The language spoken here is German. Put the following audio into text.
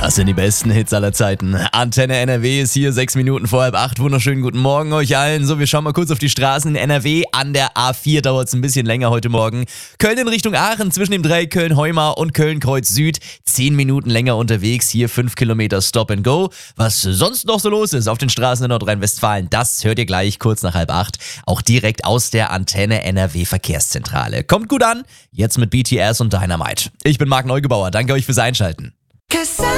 Das sind die besten Hits aller Zeiten. Antenne NRW ist hier 6 Minuten vor 7:30. Wunderschönen guten Morgen euch allen. So, wir schauen mal kurz auf die Straßen in NRW. An der A4 dauert es ein bisschen länger heute Morgen. Köln in Richtung Aachen zwischen dem Dreieck Köln-Heumar und Köln-Kreuz Süd. 10 Minuten länger unterwegs. Hier 5 Kilometer Stop and Go. Was sonst noch so los ist auf den Straßen in Nordrhein-Westfalen, das hört ihr gleich kurz nach 7:30. Auch direkt aus der Antenne NRW Verkehrszentrale. Kommt gut an. Jetzt mit BTS und Dynamite. Ich bin Marc Neugebauer. Danke euch fürs Einschalten.